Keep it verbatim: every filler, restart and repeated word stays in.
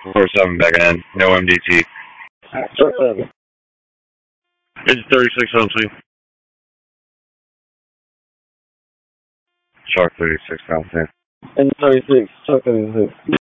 four seven back in, no M D T. Truck seven. It's thirty-six on C. Shark thirty-six on C. And thirty-six, truck thirty-six.